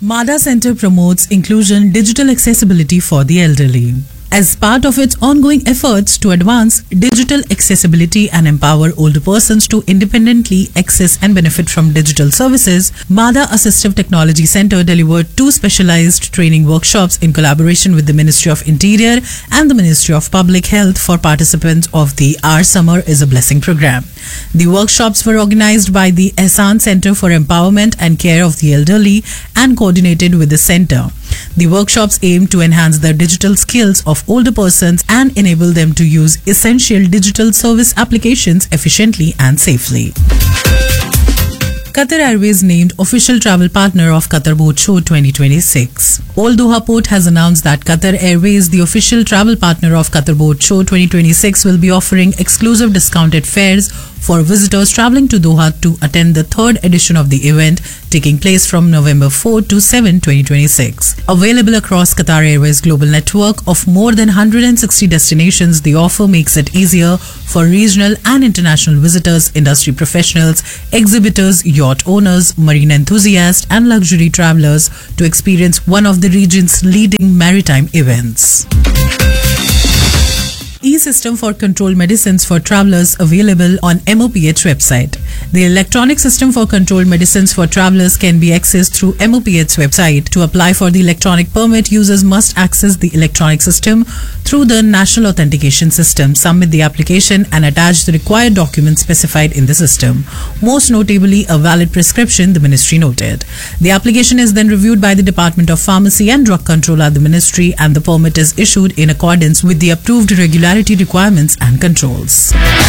MADA Center promotes inclusion digital accessibility for the elderly. As part of its ongoing efforts to advance digital accessibility and empower older persons to independently access and benefit from digital services, MADA Assistive Technology Center delivered 2 specialized training workshops in collaboration with the Ministry of Interior and the Ministry of Public Health for participants of the Our Summer is a Blessing program. The workshops were organized by the Ehsan Center for Empowerment and Care of the Elderly and coordinated with the center. The workshops aim to enhance the digital skills of older persons and enable them to use essential digital service applications efficiently and safely. Qatar Airways named official travel partner of Qatar Boat Show 2026. Old Doha Port has announced that Qatar Airways, the official travel partner of Qatar Boat Show 2026, will be offering exclusive discounted fares for visitors traveling to Doha to attend the 3rd edition of the event taking place from November 4 to 7, 2026. Available across Qatar Airways global network of more than 160 destinations, the offer makes it easier for regional and international visitors, industry professionals, exhibitors, yacht owners, marine enthusiasts and luxury travelers to experience one of the region's leading maritime events. E-System for Controlled Medicines for Travelers available on MOPH website. The electronic system for controlled medicines for travelers can be accessed through MOPH website. To apply for the electronic permit, users must access the electronic system through the National Authentication System, submit the application and attach the required documents specified in the system. Most notably, a valid prescription, the ministry noted. The application is then reviewed by the Department of Pharmacy and Drug Control at the ministry and the permit is issued in accordance with the approved regularity requirements and controls.